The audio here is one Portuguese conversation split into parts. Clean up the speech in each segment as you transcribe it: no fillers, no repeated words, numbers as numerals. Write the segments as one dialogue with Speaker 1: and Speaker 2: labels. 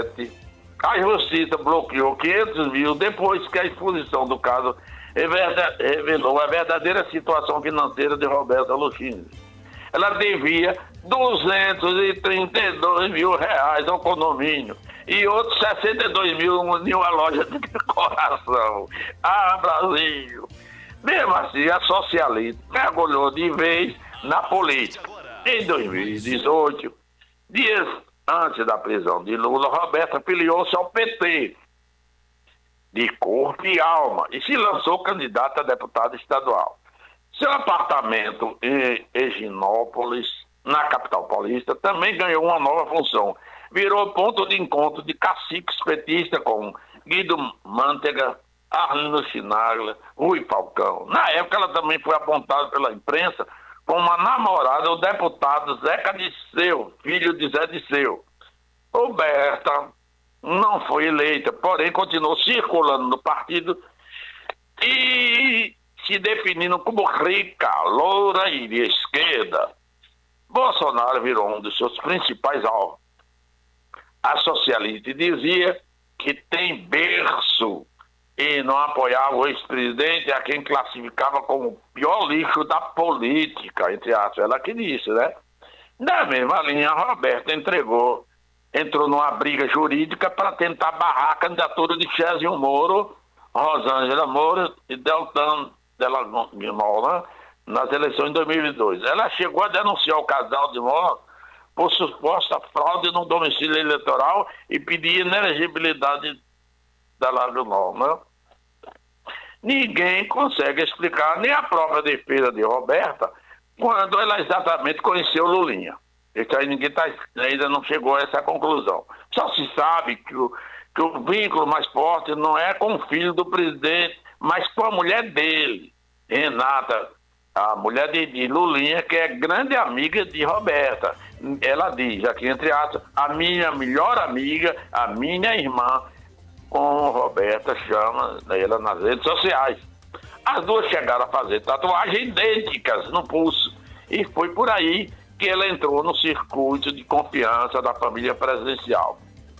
Speaker 1: 2017, a Justiça bloqueou 500 mil depois que a exposição do caso revelou a verdadeira situação financeira de Roberta Luchini. Ela devia 232 mil reais ao condomínio e outros 62 mil em uma loja de decoração. Ah, Brasil! Mesmo assim, a socialista mergulhou de vez na política. Em 2018, dias antes da prisão de Lula, Roberta filiou-se ao PT, de corpo e alma, e se lançou candidata a deputada estadual. Seu apartamento em Higienópolis, na capital paulista, também ganhou uma nova função. Virou ponto de encontro de caciques petistas como Guido Mantega, Arlindo Chinaglia, Rui Falcão. Na época, ela também foi apontada pela imprensa como a namorada do deputado Zeca Disseu, filho de Zé Disseu. Roberta não foi eleita, porém continuou circulando no partido e se definindo como rica, loura e de esquerda. Bolsonaro virou um dos seus principais alvos. A socialista dizia que tem berço e não apoiava o ex-presidente, a quem classificava como o pior lixo da política, entre aspas. Ela que disse, né? Na mesma linha, Roberta entrou numa briga jurídica para tentar barrar a candidatura de Chésio Moro, Rosângela Moura e Deltan Dallagnol nas eleições de 2002. Ela chegou a denunciar o casal de Moro por suposta fraude no domicílio eleitoral e pedir inelegibilidade da Dallagnol, né? Ninguém consegue explicar, nem a própria defesa de Roberta, quando ela exatamente conheceu Lulinha. Isso aí ninguém ainda não chegou a essa conclusão. Só se sabe que o vínculo mais forte não é com o filho do presidente, mas com a mulher dele, Renata, a mulher de Lulinha, que é grande amiga de Roberta. Ela diz aqui, entre aspas, a minha melhor amiga, a minha irmã, como Roberta chama ela nas redes sociais. As duas chegaram a fazer tatuagens idênticas no pulso. E foi por aí que ela entrou no circuito de confiança da família presidencial.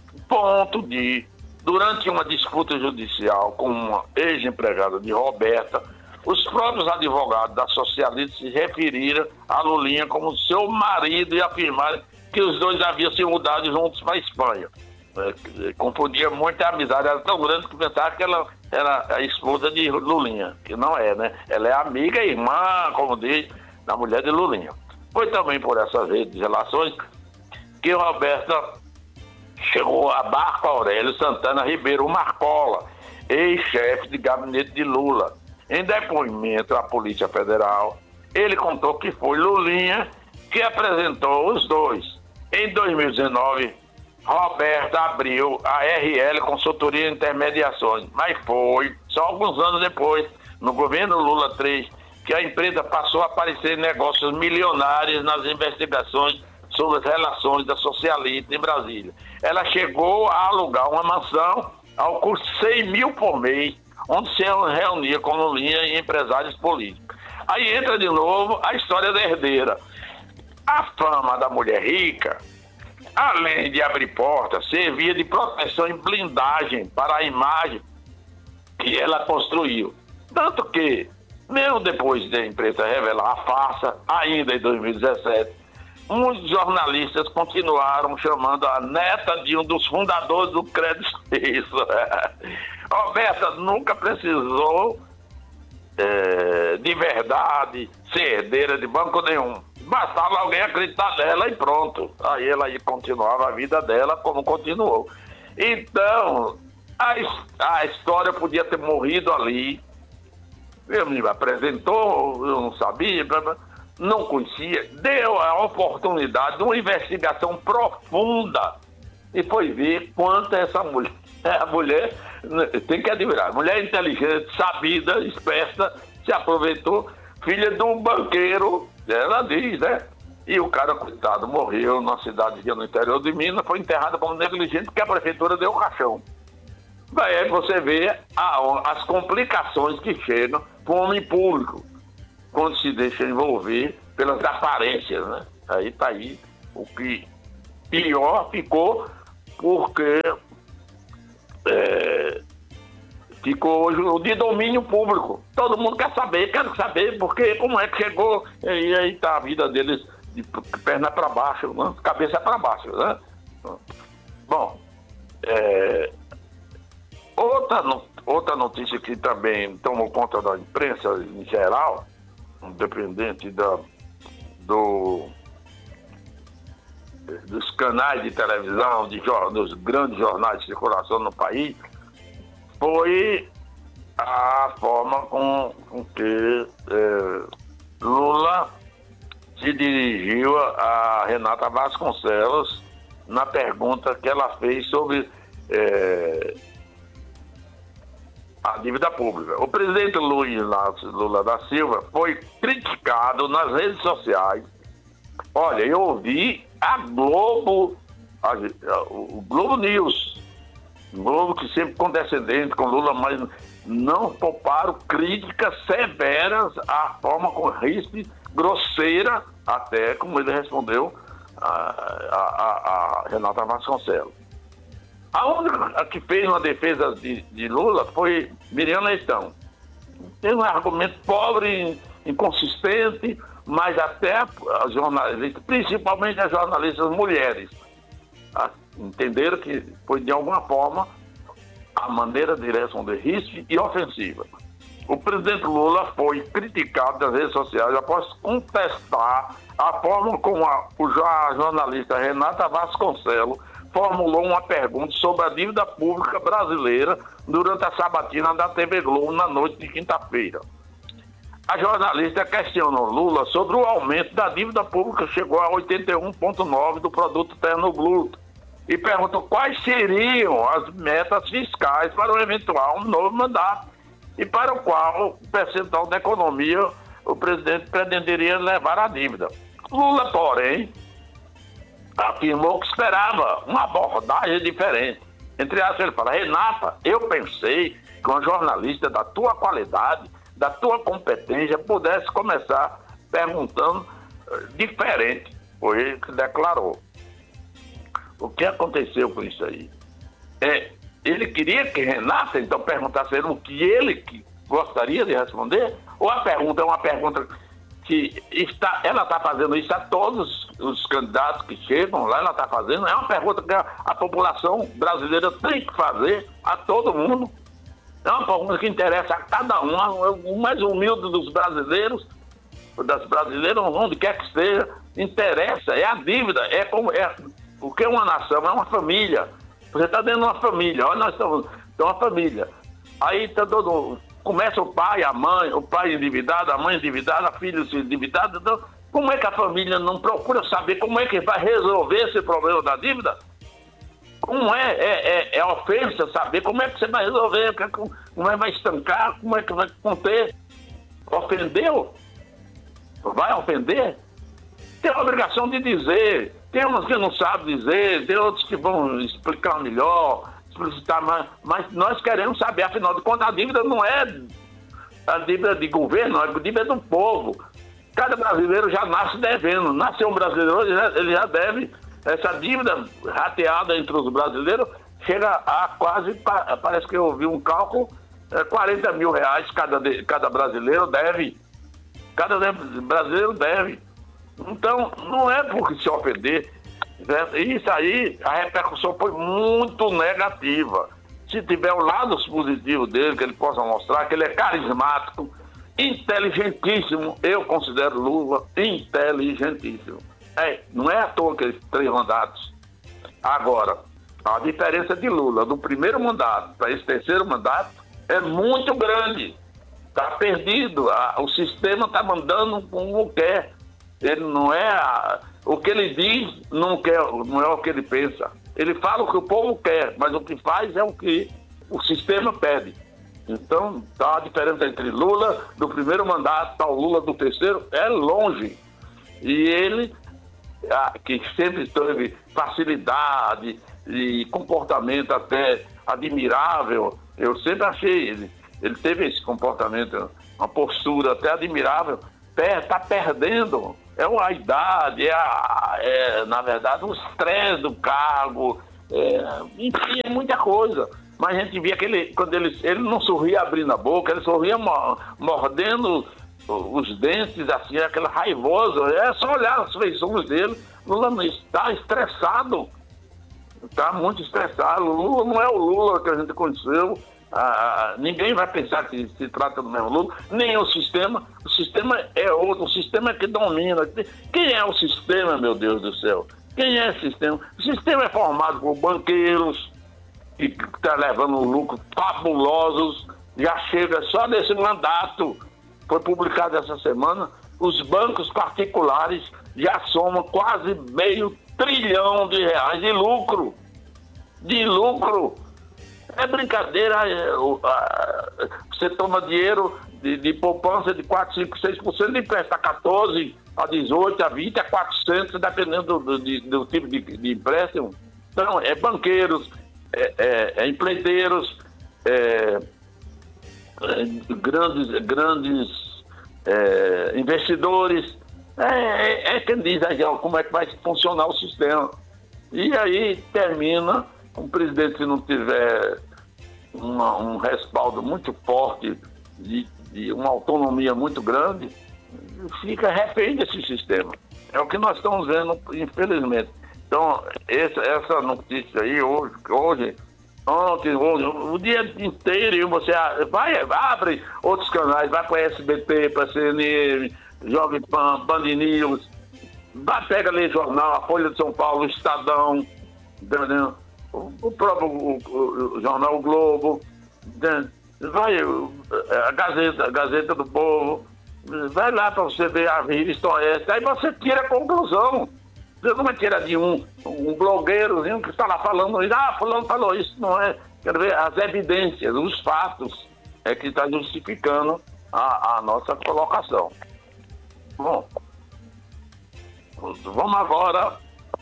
Speaker 1: Durante uma disputa judicial com uma ex-empregada de Roberta, os próprios advogados da socialista se referiram a Lulinha como seu marido e afirmaram que os dois haviam se mudado juntos para a Espanha. Confundia muito a amizade, era tão grande que pensava que ela era a esposa de Lulinha, que não é, né? Ela é amiga e irmã, como diz, da mulher de Lulinha. Foi também por essas redes de relações que Roberta chegou a Marco Aurélio Santana Ribeiro Marcola, ex-chefe de gabinete de Lula. Em depoimento à Polícia Federal, ele contou que foi Lulinha que apresentou os dois. Em 2019, Roberta abriu a RL Consultoria e Intermediações, mas foi só alguns anos depois, no governo Lula III, que a empresa passou a aparecer negócios milionários nas investigações sobre as relações da socialista em Brasília. Ela chegou a alugar uma mansão ao custo de 100 mil por mês, onde se reunia com Lulinha e empresários políticos. Aí entra de novo a história da herdeira. A fama da mulher rica, além de abrir portas, servia de proteção e blindagem para a imagem que ela construiu. Tanto que, mesmo depois da imprensa revelar a farsa, ainda em 2017, muitos jornalistas continuaram chamando a neta de um dos fundadores do Credit Suisse. Roberta nunca precisou de verdade ser herdeira de banco nenhum. Bastava alguém acreditar nela e pronto. Aí ela continuava a vida dela como continuou. Então, a história podia ter morrido ali. Eu me apresentou, eu não sabia, não conhecia, deu a oportunidade de uma investigação profunda e foi ver quanto essa mulher, a mulher tem que admirar, mulher inteligente, sabida, esperta, se aproveitou, filha de um banqueiro, ela diz, né? E o cara, coitado, morreu numa cidadezinha no interior de Minas, foi enterrado como negligente porque a prefeitura deu o caixão. Aí você vê as complicações que chegam com o homem público quando se deixa envolver pelas aparências, né? Aí tá aí o que pior ficou porque ficou hoje de domínio público. Todo mundo quer saber porque como é que chegou, e aí está a vida deles de perna para baixo, né? Cabeça para baixo, né? Bom, outra notícia que também tomou conta da imprensa em geral, independente dos canais de televisão, dos grandes jornais de circulação no país, foi a forma com que Lula se dirigiu a Renata Vasconcelos na pergunta que ela fez sobre a dívida pública. O presidente Luiz Lula da Silva foi criticado nas redes sociais. Olha, eu ouvi a Globo, o Globo News, Globo que sempre condescendente com Lula, mas não pouparam críticas severas à forma com risco, grosseira, até como ele respondeu a Renata Vasconcelos. A única que fez uma defesa de Lula foi Miriam Leitão. Tem um argumento pobre, inconsistente, mas até as jornalistas, principalmente as jornalistas mulheres, entenderam que foi de alguma forma a maneira de responder risco e ofensiva. O presidente Lula foi criticado nas redes sociais após contestar a forma como a jornalista Renata Vasconcelos formulou uma pergunta sobre a dívida pública brasileira durante a sabatina da TV Globo na noite de quinta-feira. A jornalista questionou Lula sobre o aumento da dívida pública, que chegou a 81,9% do produto interno bruto, e perguntou quais seriam as metas fiscais para o eventual novo mandato e para o qual o percentual da economia o presidente pretenderia levar a dívida. Lula, porém, afirmou que esperava uma abordagem diferente. Entre aspas, ele fala: Renata, eu pensei que uma jornalista da tua qualidade, da tua competência, pudesse começar perguntando diferente. Foi ele que declarou. O que aconteceu com isso aí? Ele queria que Renata, então, perguntasse o que ele gostaria de responder? Ou a pergunta é uma pergunta que ela está fazendo isso a todos os candidatos que chegam lá, ela está fazendo? É uma pergunta que a população brasileira tem que fazer a todo mundo. É uma pergunta que interessa a cada um, o mais humilde dos brasileiros, das brasileiras, onde quer que seja, interessa, é a dívida, o que é uma nação, é uma família. Você está dentro de uma família, olha, nós estamos uma família. Aí tá começa o pai endividado, a mãe endividada, a filha endividada. Então, como é que a família não procura saber como é que vai resolver esse problema da dívida? Como é ofensa saber como é que você vai resolver, como é que vai estancar, como é que vai conter. Ofendeu? Vai ofender? Tem a obrigação de dizer. Tem uns que não sabem dizer, tem outros que vão explicar melhor, explicitar mais, mas nós queremos saber, afinal de contas, a dívida não é a dívida de governo, a dívida do povo. Cada brasileiro já nasce devendo. Nasceu um brasileiro, ele já deve. Essa dívida rateada entre os brasileiros chega a quase, parece que eu vi um cálculo, 40 mil reais cada brasileiro deve. Cada brasileiro deve. Então, não é por se ofender. Certo? Isso aí, a repercussão foi muito negativa. Se tiver o lado positivo dele, que ele possa mostrar que ele é carismático, inteligentíssimo, eu considero Lula inteligentíssimo. Não é à toa que ele tem 3 mandatos. Agora, a diferença de Lula do primeiro mandato para esse terceiro mandato é muito grande. Está perdido. O sistema está mandando como quer. Ele não é... O que ele diz não é o que ele pensa. Ele fala o que o povo quer, mas o que faz é o que o sistema pede. Então, tá a diferença entre Lula do primeiro mandato para o Lula do terceiro é longe. E ele, que sempre teve facilidade e comportamento até admirável, eu sempre achei ele teve esse comportamento, uma postura até admirável, está perdendo. É a idade, na verdade, o estresse do cargo, Enfim, é muita coisa. Mas a gente via que quando ele não sorria abrindo a boca, ele sorria mordendo os dentes, assim, aquele raivoso. É só olhar as feições dele. Lula está estressado. Está muito estressado. O Lula não é o Lula que a gente conheceu. Ninguém vai pensar que se trata do mesmo Lula, nem o sistema. O sistema é outro, o sistema é que domina. Quem é o sistema, meu Deus do céu? Quem é o sistema? O sistema é formado por banqueiros que estão levando lucros fabulosos. Já chega só nesse mandato, foi publicado essa semana, os bancos particulares já somam quase R$500 bilhão de lucro. De lucro. É brincadeira. Você toma dinheiro de poupança de 4, 5, 6%, empresta 14%, a 18%, a 20%, a 400%, dependendo do tipo de empréstimo. Então, é banqueiros, empreiteiros, grandes investidores. Quem diz aí como é que vai funcionar o sistema. E aí termina, um presidente que não tiver um respaldo muito forte, de uma autonomia muito grande, fica refém desse sistema. É o que nós estamos vendo, infelizmente. Então, essa notícia aí, ontem, o dia inteiro, e você abre outros canais, vai para a SBT, para a CNN, Jovem Pan, Band News, pega ali jornal, a Folha de São Paulo, o Estadão, entendeu? O próprio o jornal O Globo, vai a Gazeta do Povo, vai lá para você ver a revista Oeste, aí você tira a conclusão. Você não vai tirar de um blogueirozinho que está lá falando isso, fulano falou isso, não é? Quero ver as evidências, os fatos, é que está justificando a nossa colocação. Bom, vamos agora.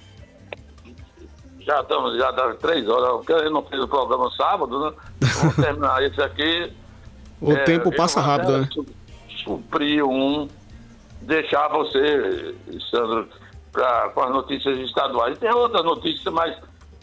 Speaker 1: Já dá 3 horas, porque eu não fiz o programa sábado, né? Vamos terminar esse aqui.
Speaker 2: O tempo passa rápido, né?
Speaker 1: Suprir deixar você, Sandro, com as notícias estaduais. Tem outras notícias, mas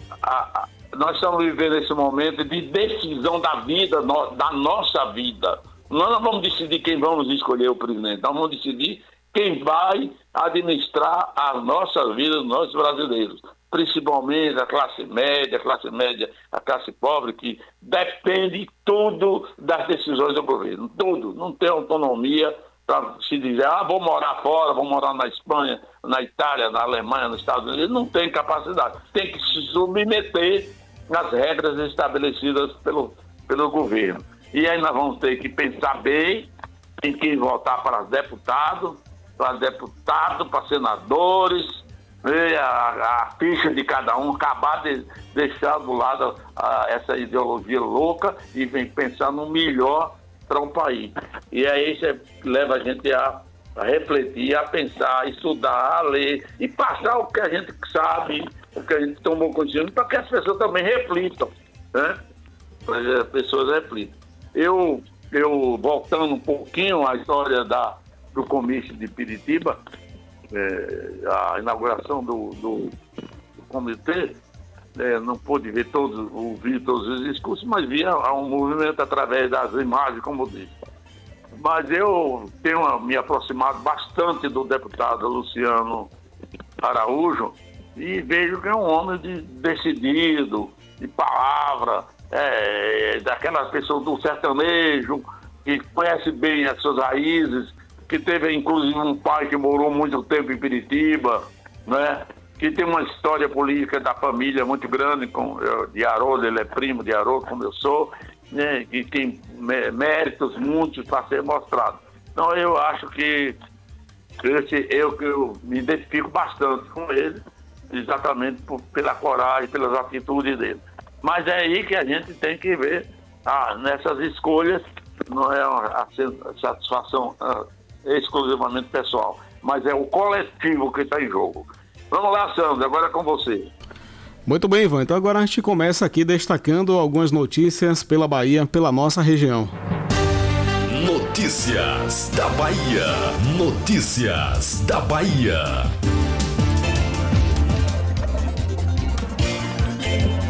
Speaker 1: nós estamos vivendo esse momento de decisão da vida, da nossa vida. Nós não vamos decidir quem vamos escolher o presidente, nós vamos decidir quem vai administrar a nossa vida, nós brasileiros. Principalmente a classe média, a classe pobre, que depende tudo das decisões do governo. Tudo. Não tem autonomia para se dizer, vou morar fora, vou morar na Espanha, na Itália, na Alemanha, nos Estados Unidos. Não tem capacidade. Tem que se submeter às regras estabelecidas pelo governo. E aí nós vamos ter que pensar bem em quem votar para deputado, para senadores, a ficha de cada um, acabar de deixar do lado essa ideologia louca e vem pensar no melhor para um país. E aí isso leva a gente a refletir, a pensar, a estudar, a ler e passar o que a gente sabe, o que a gente tomou conhecimento, para que as pessoas também reflitam, né? Para que as pessoas reflitam. Eu voltando um pouquinho à história do comício de Piritiba, a inauguração do comitê, não pude ouvir todos os discursos, mas via um movimento através das imagens, como eu disse. Mas eu tenho me aproximado bastante do deputado Luciano Araújo e vejo que é um homem decidido, de palavra, daquelas pessoas do sertanejo, que conhece bem as suas raízes, que teve inclusive um pai que morou muito tempo em Piritiba, né? Que tem uma história política da família muito grande, de Haroldo, ele é primo de Haroldo, como eu sou, né? E tem méritos muitos para ser mostrado. Então eu acho que eu me identifico bastante com ele, exatamente pela coragem, pelas atitudes dele. Mas é aí que a gente tem que ver, nessas escolhas, não é a satisfação exclusivamente pessoal, mas é o coletivo que está em jogo. Vamos lá, Sandro, agora é com você.
Speaker 2: Muito bem, Ivan. Então agora a gente começa aqui destacando algumas notícias pela Bahia, pela nossa região.
Speaker 3: Notícias da Bahia. Notícias da Bahia.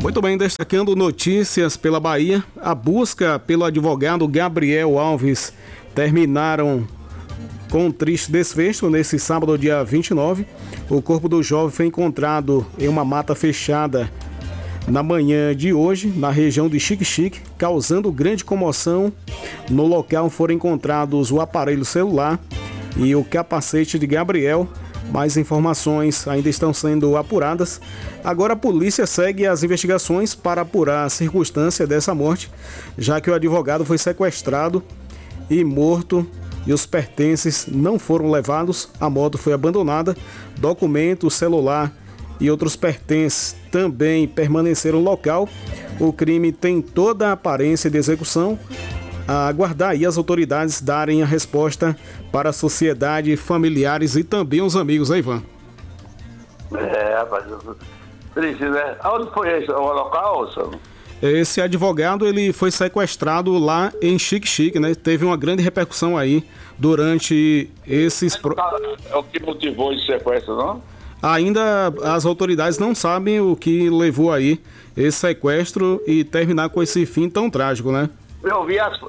Speaker 2: Muito bem, destacando notícias pela Bahia, a busca pelo advogado Gabriel Alves terminaram com um triste desfecho nesse sábado, dia 29. O corpo do jovem foi encontrado em uma mata fechada na manhã de hoje, na região de Xique-Xique, causando grande comoção. No local foram encontrados o aparelho celular e o capacete de Gabriel. Mais informações ainda estão sendo apuradas. Agora a polícia segue as investigações para apurar a circunstância dessa morte, já que o advogado foi sequestrado e morto e os pertences não foram levados, a moto foi abandonada, documento, celular e outros pertences também permaneceram no local. O crime tem toda a aparência de execução. A aguardar aí as autoridades darem a resposta para a sociedade, familiares e também os amigos, né, Ivan?
Speaker 1: Rapaz, triste, né? Aonde foi esse o local, Sandro?
Speaker 2: Esse advogado, ele foi sequestrado lá em Xique-Xique, né? Teve uma grande repercussão aí durante esses...
Speaker 1: É o que motivou esse sequestro, não?
Speaker 2: Ainda as autoridades não sabem o que levou aí esse sequestro e terminar com esse fim tão trágico, né?
Speaker 1: Eu vi as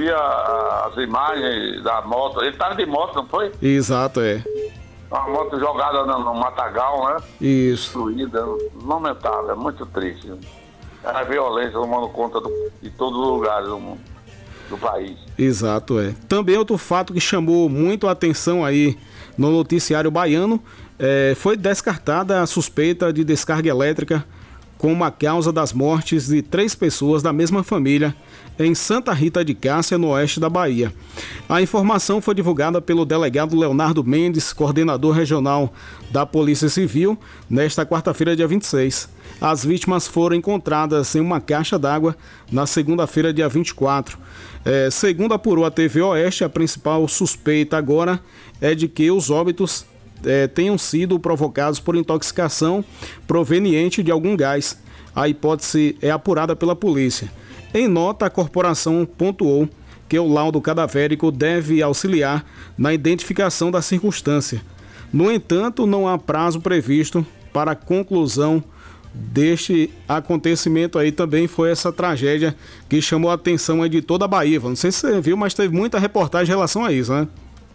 Speaker 1: imagens da moto. Ele estava de moto, não foi?
Speaker 2: Exato, é.
Speaker 1: Uma moto jogada no matagal, né?
Speaker 2: Isso.
Speaker 1: Destruída. Lamentável, é muito triste. A violência tomando conta de todos os lugares do país.
Speaker 2: Exato, é. Também outro fato que chamou muito a atenção aí no noticiário baiano foi descartada a suspeita de descarga elétrica como a causa das mortes de 3 pessoas da mesma família em Santa Rita de Cássia, no oeste da Bahia. A informação foi divulgada pelo delegado Leonardo Mendes, coordenador regional da Polícia Civil, nesta quarta-feira, dia 26. As vítimas foram encontradas em uma caixa d'água na segunda-feira, dia 24. Segundo apurou a TV Oeste, a principal suspeita agora é de que os óbitos tenham sido provocados por intoxicação proveniente de algum gás. A hipótese é apurada pela polícia. Em nota, a corporação pontuou que o laudo cadavérico deve auxiliar na identificação da circunstância. No entanto, não há prazo previsto para a conclusão deste acontecimento. Aí também foi essa tragédia que chamou a atenção aí de toda a Bahia. Não sei se você viu, mas teve muita reportagem em relação a isso, né?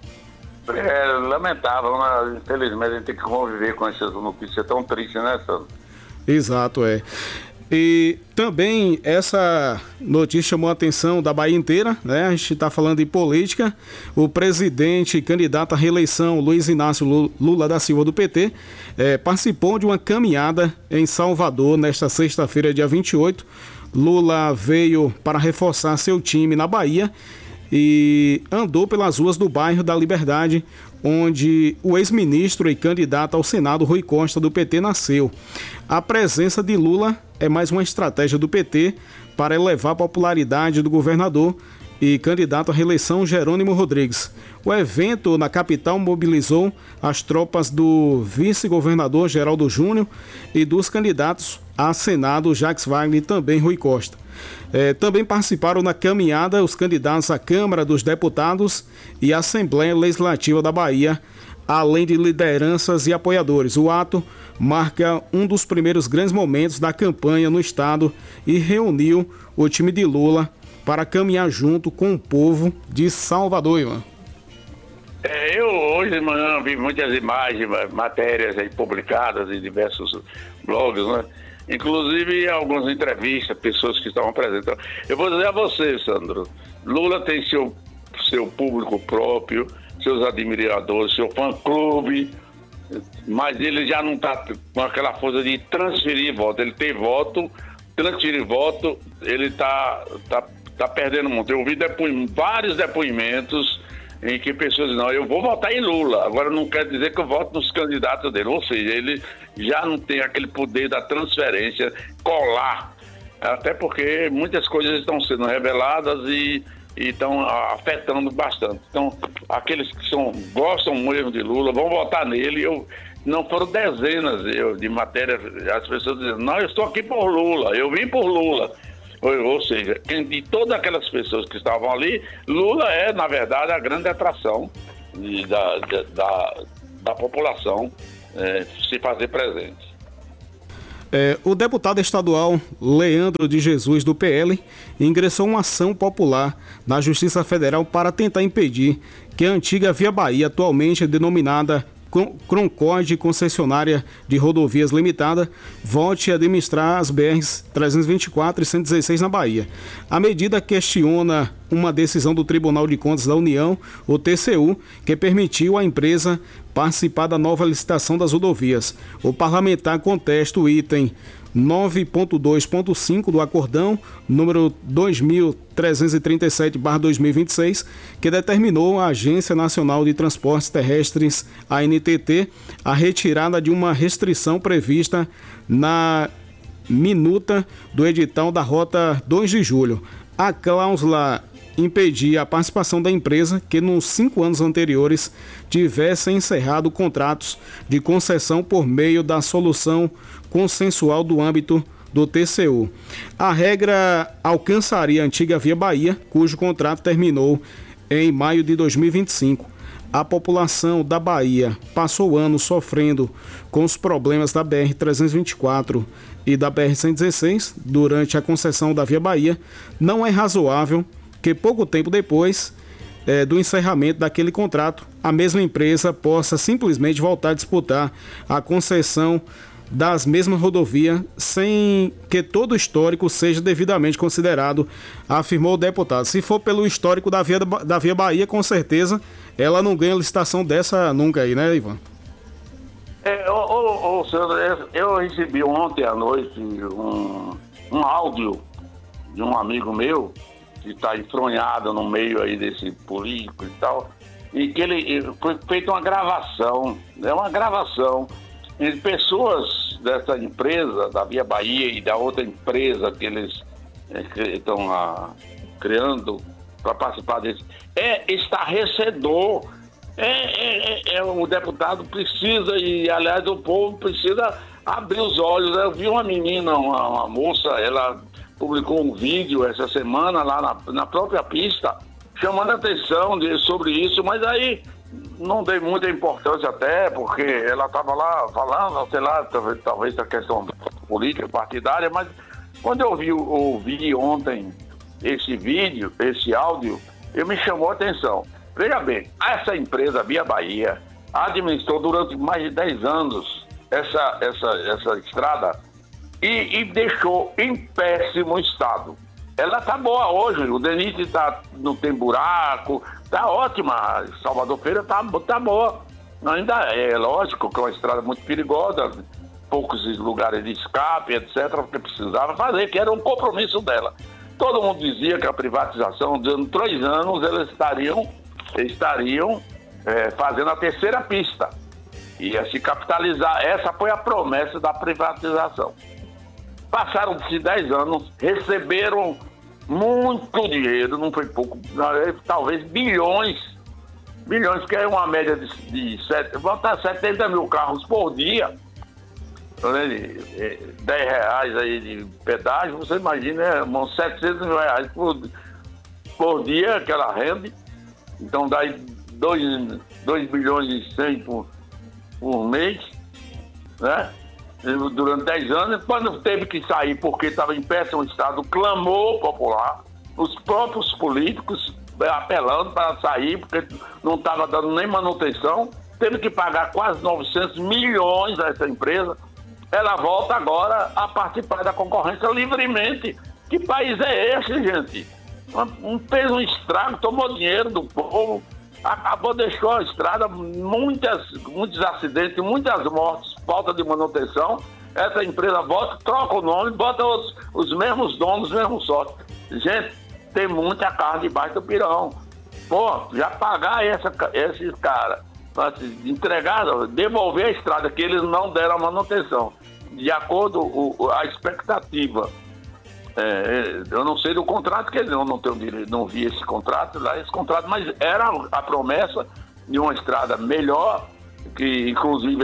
Speaker 1: É lamentável, né? Infelizmente a gente tem que conviver com essas notícias tão tristes, né, Sandro?
Speaker 2: Exato, é. E também essa notícia chamou a atenção da Bahia inteira, né? A gente está falando de política. O presidente candidato à reeleição, Luiz Inácio Lula da Silva, do PT, participou de uma caminhada em Salvador nesta sexta-feira, dia 28. Lula veio para reforçar seu time na Bahia e andou pelas ruas do bairro da Liberdade, onde o ex-ministro e candidato ao Senado, Rui Costa, do PT, nasceu. A presença de Lula é mais uma estratégia do PT para elevar a popularidade do governador e candidato à reeleição, Jerônimo Rodrigues. O evento na capital mobilizou as tropas do vice-governador Geraldo Júnior e dos candidatos a Senado, Jacques Wagner e também Rui Costa. Também participaram na caminhada os candidatos à Câmara dos Deputados e à Assembleia Legislativa da Bahia, além de lideranças e apoiadores. O ato marca um dos primeiros grandes momentos da campanha no estado e reuniu o time de Lula para caminhar junto com o povo de Salvador, Ivan.
Speaker 1: Eu hoje de manhã vi muitas imagens, matérias aí publicadas em diversos blogs, né? Inclusive algumas entrevistas, pessoas que estavam presentes. Eu vou dizer a você, Sandro, Lula tem seu público próprio, seus admiradores, seu fã-clube, mas ele já não está com aquela força de transferir voto. Ele tem voto, transferir voto, ele está perdendo muito. Eu ouvi vários depoimentos em que pessoas dizem, não, eu vou votar em Lula, agora não quer dizer que eu voto nos candidatos dele, ou seja, ele já não tem aquele poder da transferência, colar, até porque muitas coisas estão sendo reveladas e estão afetando bastante. Então, aqueles que gostam mesmo de Lula, vão votar nele. Não foram dezenas de matérias, as pessoas dizendo, não, eu estou aqui por Lula, eu vim por Lula. Ou seja, de todas aquelas pessoas que estavam ali, Lula é, na verdade, a grande atração da população se fazer presente.
Speaker 2: O deputado estadual Leandro de Jesus, do PL, ingressou uma ação popular na Justiça Federal para tentar impedir que a antiga Via Bahia, atualmente denominada Croncorde Concessionária de Rodovias Limitada, volte a administrar as BRs 324 e 116 na Bahia. A medida questiona uma decisão do Tribunal de Contas da União, o TCU, que permitiu à empresa participar da nova licitação das rodovias. O parlamentar contesta o item 9.2.5 do acordão número 2337/2026, que determinou à Agência Nacional de Transportes Terrestres, a ANTT, a retirada de uma restrição prevista na minuta do edital da Rota 2 de Julho. A cláusula impedia a participação da empresa que nos 5 anos anteriores tivesse encerrado contratos de concessão por meio da solução consensual do âmbito do TCU. A regra alcançaria a antiga Via Bahia, cujo contrato terminou em maio de 2025. A população da Bahia passou o ano sofrendo com os problemas da BR-324 e da BR-116 durante a concessão da Via Bahia. Não é razoável que pouco tempo depois do encerramento daquele contrato, a mesma empresa possa simplesmente voltar a disputar a concessão das mesmas rodovias sem que todo o histórico seja devidamente considerado, afirmou o deputado. Se for pelo histórico da Via Bahia, com certeza ela não ganha licitação dessa nunca aí, né, Ivan?
Speaker 1: Senhor, eu recebi ontem à noite um áudio de um amigo meu que está enfronhado no meio aí desse político e tal, e que ele foi feita uma gravação entre pessoas dessa empresa, da Via Bahia, e da outra empresa que eles estão criando para participar desse. É estarrecedor. O deputado precisa, e aliás o povo precisa abrir os olhos. Eu vi uma menina, uma moça, ela publicou um vídeo essa semana lá na própria pista, chamando a atenção sobre isso, mas aí não dei muita importância, até porque ela estava lá falando, sei lá, talvez a questão política, partidária, mas quando eu ouvi ontem esse vídeo, esse áudio, me chamou a atenção. Veja bem, essa empresa Via Bahia administrou durante mais de 10 anos essa estrada e deixou em péssimo estado. Ela tá boa hoje, o DENIT não tem buraco, tá ótima, Salvador Feira tá boa. Ainda é lógico que é uma estrada muito perigosa, poucos lugares de escape, etc., porque precisava fazer, que era um compromisso dela. Todo mundo dizia que a privatização, durante 3 anos, eles estariam fazendo a terceira pista. Ia se capitalizar, essa foi a promessa da privatização. Passaram-se 10 anos, receberam muito dinheiro, não foi pouco, talvez bilhões, que é uma média de 70 mil carros por dia, R$10 aí de pedágio, você imagina, uns 700 mil reais por dia que ela rende, então dá 2 bilhões e 100 por mês, né? Durante 10 anos, quando teve que sair porque estava em péssimo estado, clamor popular, os próprios políticos apelando para sair, porque não estava dando nem manutenção, teve que pagar quase 900 milhões a essa empresa. Ela volta agora a participar da concorrência livremente. Que país é esse, gente? Fez um estrago, tomou dinheiro do povo, acabou, deixou a estrada, muitos acidentes, muitas mortes, falta de manutenção. Essa empresa volta, troca o nome, bota os mesmos donos, os mesmos sócios. Gente, tem muita carne debaixo do pirão. Pô, já pagar esses caras, entregar, devolver a estrada que eles não deram a manutenção, de acordo com a expectativa. Eu não sei do contrato, que eu não tenho direito, não vi esse contrato, mas era a promessa de uma estrada melhor, que inclusive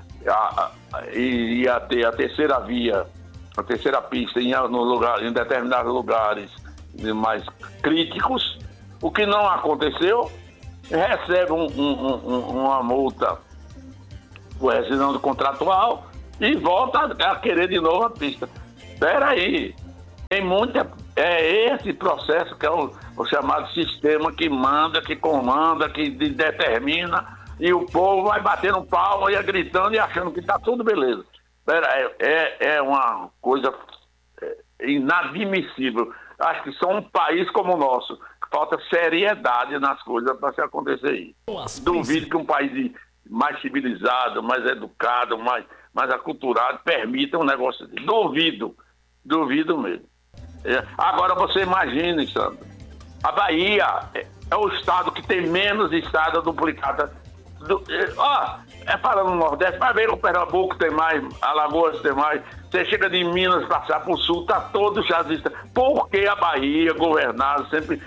Speaker 1: ia ter a terceira via, a terceira pista em determinados lugares mais críticos, o que não aconteceu. Recebe uma multa por rescisão do contratual, e volta a querer de novo a pista. Espera aí, tem muita... É esse processo que é o chamado sistema que manda, que comanda, que determina, e o povo vai batendo palma, ia gritando e achando que está tudo beleza. É uma coisa inadmissível. Acho que só um país como o nosso, falta seriedade nas coisas para se acontecer isso. Duvido que um país mais civilizado, mais educado, mais aculturado permita um negócio desse. Duvido mesmo. Agora você imagine, Sandro, a Bahia é o estado que tem menos estrada duplicada. Falando no Nordeste, vai ver que o Pernambuco tem mais, Alagoas tem mais. Você chega de Minas, passar para o Sul, está todo chazista. Por que a Bahia, governada, sempre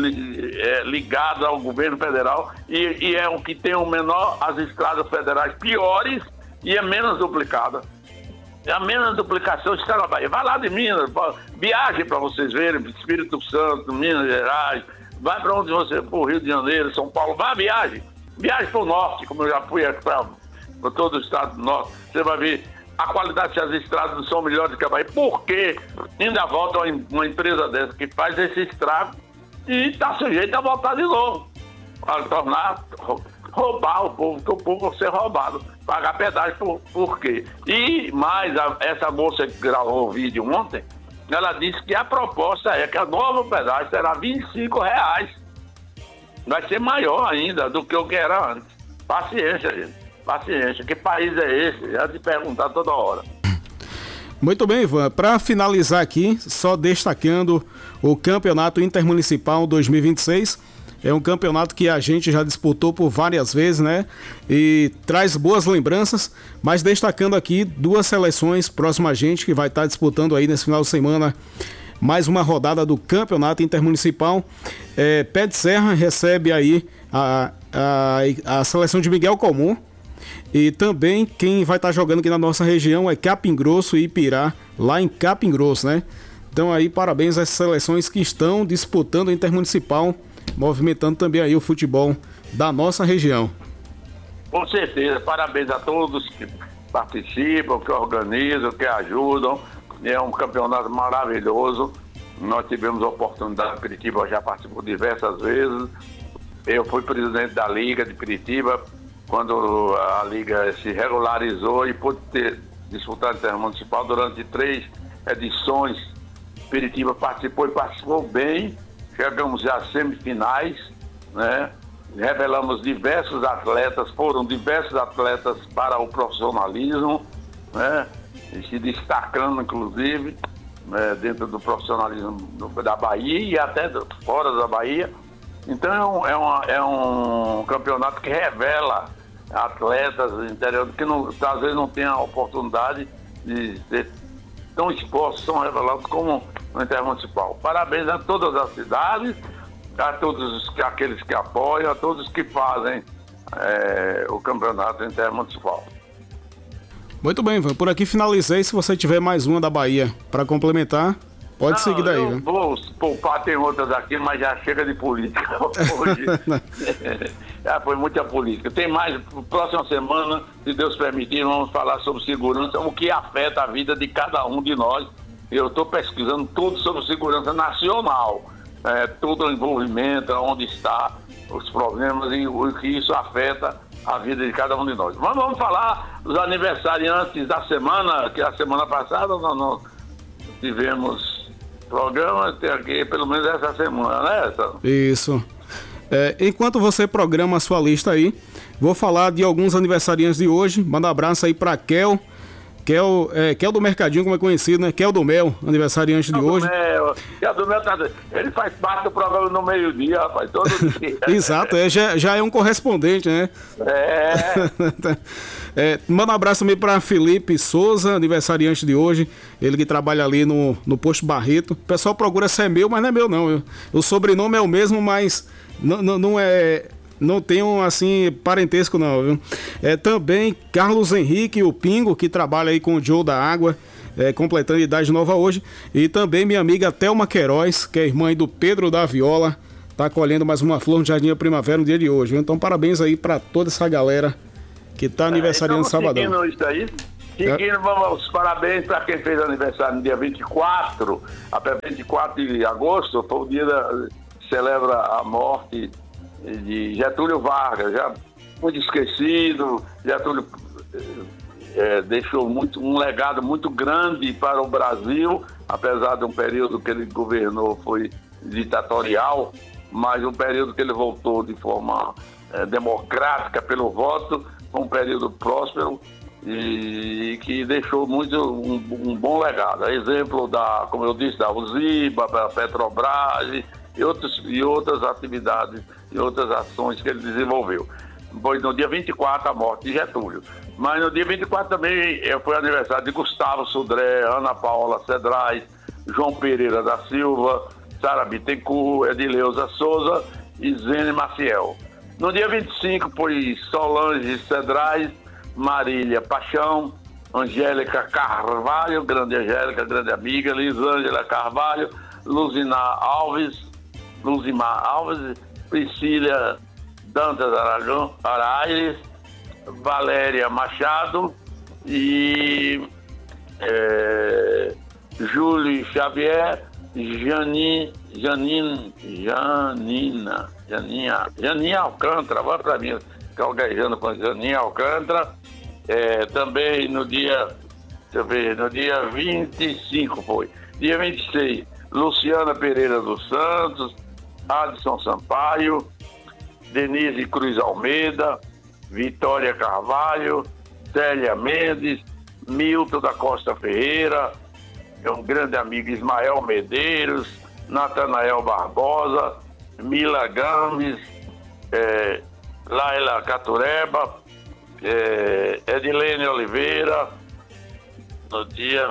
Speaker 1: ligada ao governo federal, e é o que tem o menor, as estradas federais piores e é menos duplicada? A menos duplicação está na Bahia. Vai lá de Minas, viaje para vocês verem, Espírito Santo, Minas Gerais, vai para onde você, para o Rio de Janeiro, São Paulo, viaje para o norte, como eu já fui para todo o estado do norte, você vai ver a qualidade das estradas não são melhores do que a Bahia. Por que ainda volta uma empresa dessa que faz esse estrago e está sujeito a voltar de novo, para tornar, roubar o povo, que o povo vai ser roubado, pagar pedágio por quê? E mais, essa moça que gravou o vídeo ontem, ela disse que a proposta é que a nova pedágio será R$25. Vai ser maior ainda do que o que era antes. Paciência, gente. Paciência. Que país é esse? Já te perguntar toda hora.
Speaker 2: Muito bem, Ivan. Para finalizar aqui, só destacando o Campeonato Intermunicipal 2026. É um campeonato que a gente já disputou por várias vezes, né? E traz boas lembranças, mas destacando aqui duas seleções próximas a gente que vai estar disputando aí nesse final de semana mais uma rodada do Campeonato Intermunicipal. Pé de Serra recebe aí a seleção de Miguel Comum. E também quem vai estar jogando aqui na nossa região é Capim Grosso e Ipirá, lá em Capim Grosso, né? Então aí parabéns às seleções que estão disputando o Intermunicipal, movimentando também aí o futebol da nossa região.
Speaker 1: Com certeza, parabéns a todos que participam, que organizam, que ajudam. É um campeonato maravilhoso. Nós tivemos a oportunidade, Piritiba já participou diversas vezes. Eu fui presidente da Liga de Piritiba, quando a Liga se regularizou e pôde disputar o Intermunicipal durante 3 edições. Piritiba participou e participou bem. Chegamos já às semifinais, né? Revelamos diversos atletas, foram diversos atletas para o profissionalismo, né? E se destacando, inclusive, né, dentro do profissionalismo da Bahia e até fora da Bahia. Então é um campeonato que revela atletas do interior que às vezes não tem a oportunidade de ser tão expostos, tão revelados como no Intermunicipal. Parabéns a todas as cidades, a todos aqueles que apoiam, a todos que fazem o campeonato Intermunicipal.
Speaker 2: Muito bem, Ivan. Por aqui finalizei. Se você tiver mais uma da Bahia para complementar, pode seguir daí.
Speaker 1: Eu vou poupar, tem outras aqui, mas já chega de política hoje. Já foi muita política. Tem mais, próxima semana, se Deus permitir, vamos falar sobre segurança, o que afeta a vida de cada um de nós. Eu estou pesquisando tudo sobre segurança nacional, todo o envolvimento, onde está os problemas e o que isso afeta a vida de cada um de nós. Mas vamos falar dos aniversariantes da semana, que a semana passada nós não tivemos programa, tem aqui pelo menos essa semana, né?
Speaker 2: Isso. Enquanto você programa a sua lista aí, vou falar de alguns aniversariantes de hoje. Manda um abraço aí pra Kel do Mercadinho, como é conhecido, né? Kel do Mel, aniversariante de hoje.
Speaker 1: Kel do Mel, ele faz parte do programa no meio-dia, rapaz, todo dia.
Speaker 2: Exato, já é um correspondente, né? Manda um abraço também para Felipe Souza, aniversariante de hoje. Ele que trabalha ali no Posto Barreto. O pessoal procura ser meu, mas não é meu não. O sobrenome é o mesmo, mas não tenho, assim, parentesco não, viu? Também Carlos Henrique, o Pingo, que trabalha aí com o Joe da Água, completando idade nova hoje. E também minha amiga Thelma Queiroz, que é irmã aí do Pedro da Viola, tá colhendo mais uma flor no Jardim da Primavera no dia de hoje, viu? Então parabéns aí pra toda essa galera que tá aniversariando sabadão.
Speaker 1: Isso aí. Seguindo, vamos, parabéns para quem fez aniversário no dia 24, até 24 de agosto, foi o dia que celebra a morte de Getúlio Vargas, já muito esquecido. Getúlio deixou um legado muito grande para o Brasil, apesar de um período que ele governou foi ditatorial, mas um período que ele voltou de forma democrática pelo voto, foi um período próspero e que deixou um bom legado. Exemplo como eu disse, da Uziba, da Petrobras e outras atividades e outras ações que ele desenvolveu. Foi no dia 24 a morte de Getúlio. Mas no dia 24 também foi aniversário de Gustavo Sodré, Ana Paula Cedrais, João Pereira da Silva, Sara Bittencourt, Edileuza Souza e Zene Maciel. No dia 25 foi Solange Cedrais, Marília Paixão, Angélica Carvalho, grande Angélica, grande amiga, Lisângela Carvalho, Luzimar Alves, Priscila Dantas Araires, Valéria Machado e Júlio Xavier, Janinha Alcântara, vai para mim, calguejando com Janinha Alcântara. Também no dia 25 foi. Dia 26, Luciana Pereira dos Santos, Adson Sampaio, Denise Cruz Almeida, Vitória Carvalho, Célia Mendes, Milton da Costa Ferreira, um grande amigo Ismael Medeiros, Natanael Barbosa, Mila Gomes, Laila Catureba, Edilene Oliveira. No dia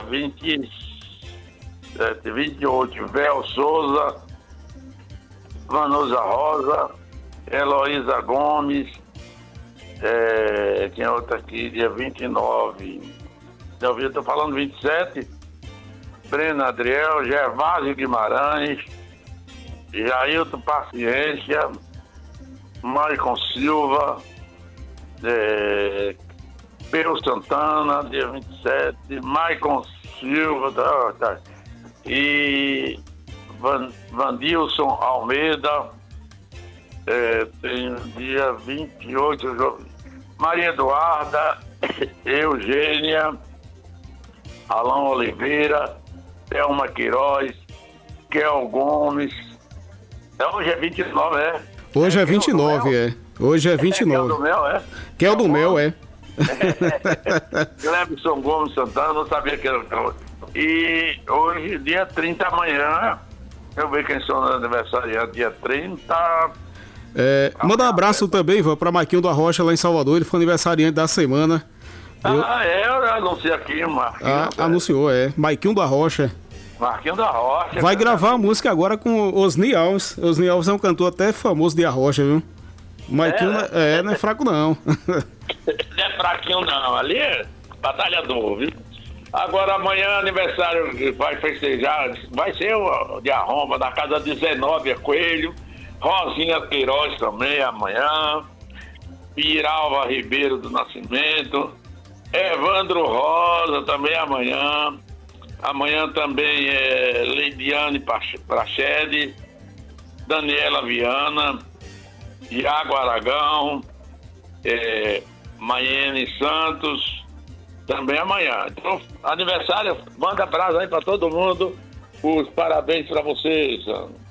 Speaker 1: 28, Vel Souza, Vanusa Rosa, Heloísa Gomes, quem é outra aqui, dia 29, eu estou falando 27, Breno Adriel, Gervásio Guimarães, Jailton Paciência, Maicon Silva, Pedro Santana, dia 27, Maicon Silva, e Vandilson Almeida, tem dia 28, Maria Eduarda, Eugênia, Alain Oliveira, Thelma Queiroz, Kel Gomes. Hoje é 29,
Speaker 2: Hoje é 29, Hoje é 29.
Speaker 1: Kel do Mel,
Speaker 2: Kel do Mel,
Speaker 1: Clebson Gomes Santana, não sabia que era. E hoje, dia 30, amanhã, eu ver quem são no aniversário, dia 30.
Speaker 2: Manda um abraço também, Ivan, para Marquinho da Rocha lá em Salvador, ele foi aniversariante da semana.
Speaker 1: Eu anunciei aqui, Marquinho.
Speaker 2: Anunciou, Marquinho da Rocha.
Speaker 1: Marquinho da Rocha.
Speaker 2: Vai gravar a música agora com Osni Alves. Osni Alves é um cantor até famoso de Arrocha, viu? Marquinho não é fraco, não.
Speaker 1: Não é fraquinho, não. Ali é batalhador, viu? Agora, amanhã, aniversário que vai festejar, vai ser o de arromba, da casa 19, Coelho. Rosinha Queiroz também, amanhã. Piralva Ribeiro do Nascimento. Evandro Rosa também, amanhã. Amanhã também é Leidiane Prachede, Daniela Viana, Iago Aragão, Maiene Santos, também amanhã. Então, aniversário, manda abraço aí para todo mundo. Os parabéns para vocês.